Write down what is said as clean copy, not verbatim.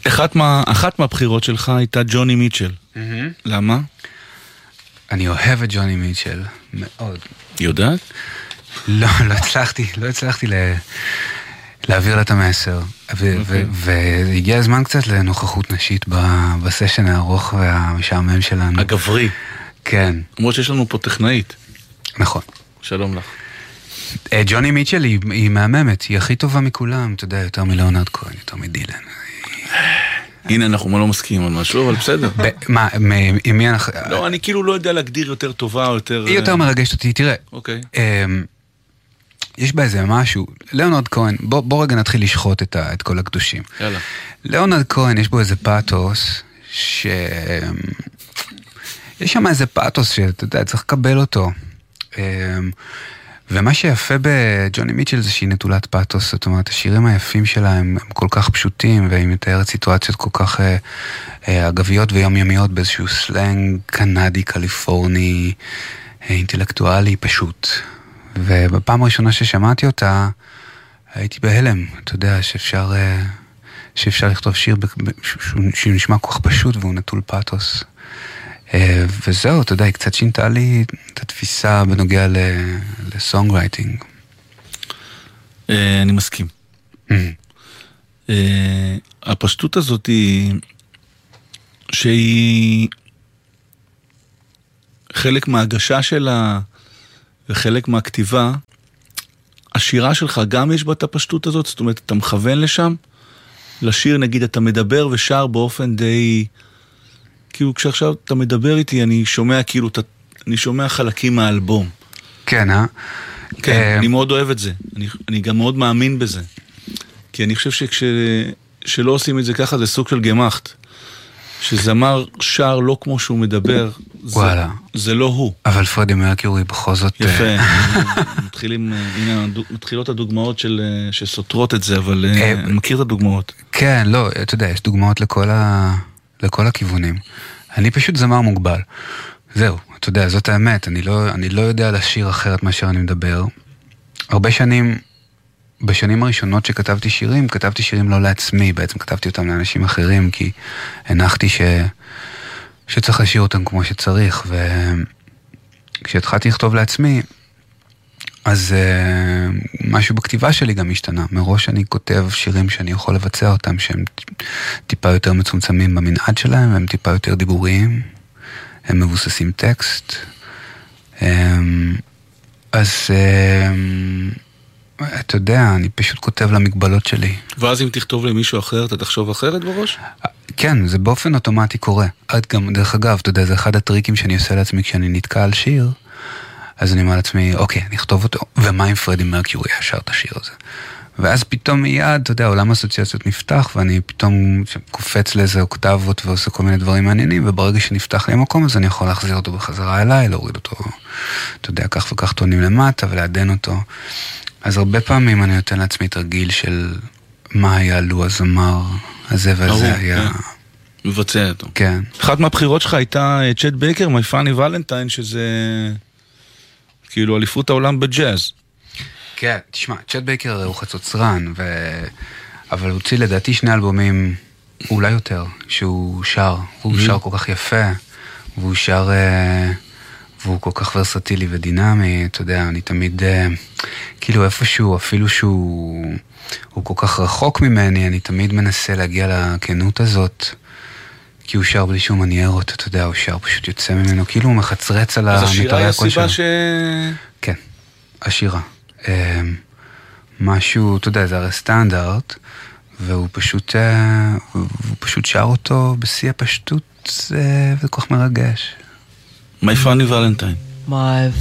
אחת מהבחירות שלך הייתה ג'וני מיטשל. למה? אני אוהב את ג'וני מיטשל מאוד. יודעת? לא הצלחתי להעביר לה את המסר. והגיע הזמן קצת לנוכחות נשית בסשן הארוך והמשעמם שלנו. הגברי. כן. למרות שיש לנו פה טכנאית. נכון. שלום לך. ג'וני מיטשל היא מהממת, היא הכי טובה מכולם, אתה יודע, יותר מליאונרד כהן, יותר מדילן. הנה, אנחנו לא מסכימים על משהו, אבל בסדר. מה, עם מי אנחנו... לא, אני כאילו לא יודע להגדיר יותר טובה או יותר... היא יותר מרגשת אותי, תראה. אוקיי. יש בה איזה משהו, ליאונרד כהן, בוא רגע נתחיל לשחוט את כל הקדושים. יאללה. ליאונרד כהן, יש בו איזה פאטוס, יש שם איזה פאטוס שאתה יודע, צריך לקבל אותו. ומה שיפה בג'וני מיטשל זה שהיא נטולת פאטוס, זאת אומרת, השירים היפים שלה הם כל כך פשוטים, והיא מתארת סיטואציות כל כך אגביות ויומיומיות באיזשהו סלנג קנדי, קליפורני, אינטלקטואלי פשוט. ובפעם הראשונה ששמעתי אותה, הייתי בהלם, אתה יודע, שאפשר לכתוב שיר שנשמע כל כך פשוט והוא נטול פאטוס. וזהו, אתה יודע, היא קצת שינתה לי את התפיסה בנוגע לסונגרייטינג. אני מסכים. הפשטות הזאת היא שהיא חלק מההגשה שלה וחלק מהכתיבה. השירה שלך גם יש בה את הפשטות הזאת, זאת אומרת, אתה מכוון לשם, לשיר נגיד אתה מדבר ושר באופן די... כאילו כשעכשיו אתה מדבר איתי, אני שומע חלקים מהאלבום. כן, כן, אני מאוד אוהב את זה. אני גם מאוד מאמין בזה. כי אני חושב שלא עושים את זה ככה, זה סוג של גמחת. שזמר שר לא כמו שהוא מדבר, זה לא הוא. אבל פרדי מרקיורי בכל זאת... יפה. מתחילות הדוגמאות שסותרות את זה, אבל אני מכיר את הדוגמאות. כן, לא, אתה יודע, יש דוגמאות לכל הכיוונים. אני פשוט זמר מוגבל. זהו, אתה יודע, זאת האמת. אני לא יודע לשיר אחרת מאשר אני מדבר. הרבה שנים, בשנים הראשונות שכתבתי שירים לא לעצמי, בעצם כתבתי אותם לאנשים אחרים, כי הנחתי שצריך לשיר אותם כמו שצריך, וכשהתחלתי לכתוב לעצמי, אז משהו בכתיבה שלי גם השתנה. מראש אני כותב שירים שאני יכול לבצע אותם, שהם טיפה יותר מצומצמים במנעד שלהם, והם טיפה יותר דיבוריים, הם מבוססים טקסט. אז אתה יודע, אני פשוט כותב למגבלות שלי. ואז אם תכתוב למישהו אחר, אתה תחשוב אחרת בראש? כן, זה באופן אוטומטי קורה. גם, דרך אגב, אתה יודע, זה אחד הטריקים שאני עושה לעצמי כשאני נתקע על שיר, אז אני אומר לעצמי, אוקיי, אני אכתוב אותו, ומה אם פרדי מרקיורי ישר את השיר הזה? ואז פתאום מיד, אתה יודע, עולם האסוציאציות נפתח, ואני פתאום קופץ לאיזה אוקטבות ועושה כל מיני דברים מעניינים, וברגע שנפתח לי המקום הזה, אני יכול להחזיר אותו בחזרה אליי, להוריד אותו, אתה יודע, כך וכך טונים למטה, ולעדן אותו. אז הרבה פעמים אני נותן לעצמי תרגיל של מה היה לו הזמר הזה והזה היה... מבצע אותו. כן. אחת מהבחירות שלך הייתה צ'ט בייקר, My Funny Valentine, שזה כאילו אליפות העולם בג'אז. כן, תשמע, צ'ט בייקר הוא חצוצרן, אבל הוא הוציא לדעתי 2 אלבומים, אולי יותר, שהוא שר. הוא שר כל כך יפה, והוא שר... והוא כל כך ורסטילי ודינמי, אתה יודע, אני תמיד, כאילו איפשהו, אפילו שהוא כל כך רחוק ממני, אני תמיד מנסה להגיע לכנות הזאת, כי הוא שר בלי שום מניירות, אתה יודע, הוא שר פשוט יוצא ממנו, כאילו הוא מחצרץ על אז השירה היא הסיבה כן, השירה. משהו, אתה יודע, זה הרי סטנדרט, והוא פשוט שר אותו בשיא הפשטות, וזה כל כך מרגש. My Funny Valentine. My